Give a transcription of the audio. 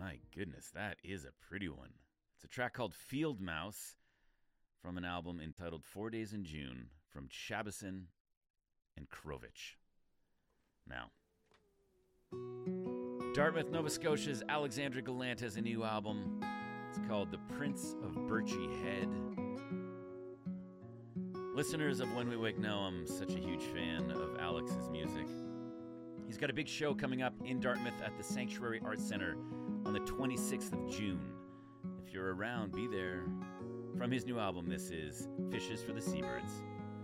My goodness, that is a pretty one. It's a track called Field Mouse from an album entitled 4 Days in June from Chabison and Krovich. Now, Dartmouth, Nova Scotia's Alexandra Gallant has a new album. It's called The Prince of Birchy Head. Listeners of When We Wake know I'm such a huge fan of Alex's music. He's got a big show coming up in Dartmouth at the Sanctuary Arts Center on the 26th of June. If you're around, be there. From his new album, this is Fishes for the Seabirds.